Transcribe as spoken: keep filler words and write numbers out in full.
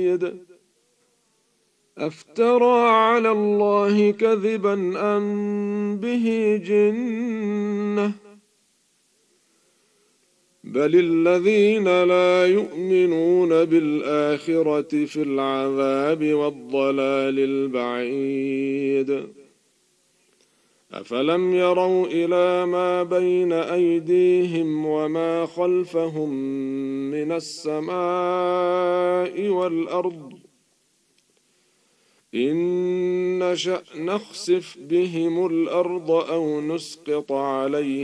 بعيد أفترى على الله كذبا أم به جنة بل الذين لا يؤمنون بالآخرة في العذاب والضلال البعيد أفلم يروا إلى ما بين أيديهم وما خلفهم من السماء والأرض إن نشأ نخسف بهم الأرض أو نسقط عليهم